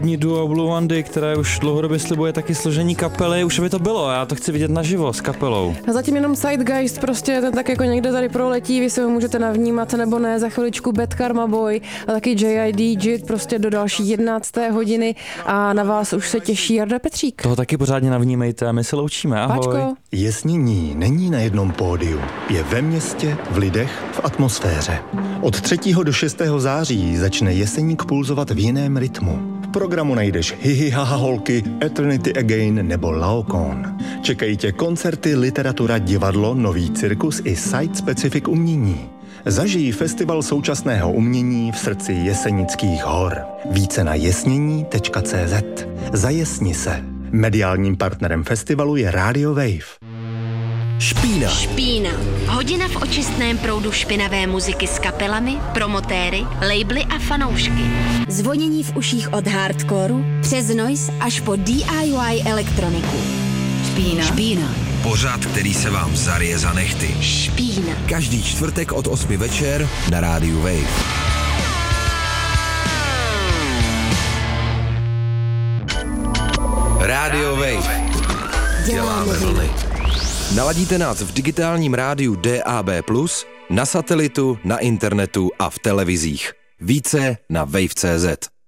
Duo Blue Wandy, které už dlouhodobě slibuje taky složení kapely, už by to bylo, já to chci vidět naživo s kapelou. A zatím jenom Zeitgeist, prostě ten tak jako někde tady proletí, vy si ho můžete navnímat nebo ne, za chviličku Bad Karma Boy a taky JID JIT prostě do další 11. hodiny a na vás už se těší Jarda Petřík. Toho taky pořádně navnímejte a my se loučíme, ahoj. Páčko. Jesnění není na jednom pódiu, je ve městě, v lidech, v atmosféře. Od 3. do 6. září začne Jeseník pulzovat v jiném rytmu. V programu najdeš Hihi Haha Holky, Eternity Again nebo Laocoon. Čekají tě koncerty, literatura, divadlo, nový cirkus i site-specific umění. Zažij festival současného umění v srdci Jesenických hor. Více na jesnění.cz. Zajesni se. Mediálním partnerem festivalu je Radio Wave. Špína. Hodina v očistném proudu špinavé muziky s kapelami, promotéry, labely a fanoušky. Zvonění v uších od hardcoreu přes noise až po DIY elektroniku. Špína. Pořad, který se vám zarije za nehty. Špína. Každý čtvrtek od 8 večer na rádiu Wave. Radio Wave. Děláme vlny. Naladíte nás v digitálním rádiu DAB+, na satelitu, na internetu a v televizích. Více na wave.cz.